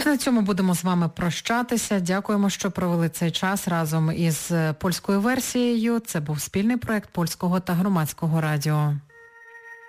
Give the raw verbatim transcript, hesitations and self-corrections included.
Тож на цьому будемо з вами прощатися. Дякуємо, що провели цей час разом із польською версією. Це був спільний проєкт Польського та Громадського радіо.